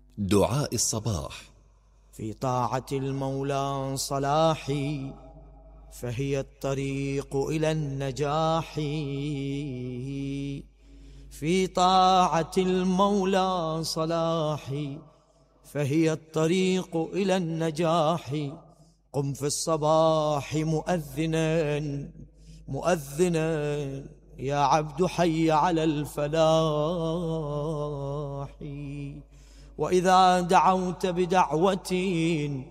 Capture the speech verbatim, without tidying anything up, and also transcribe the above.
دعاء الصباح. في طاعة المولى صلاحي، فهي الطريق إلى النجاح. في طاعة المولى صلاحي، فهي الطريق إلى النجاح. قم في الصباح مؤذنا مؤذنا، يا عبد حي على الفلاح. وإذا دعوت بدعوة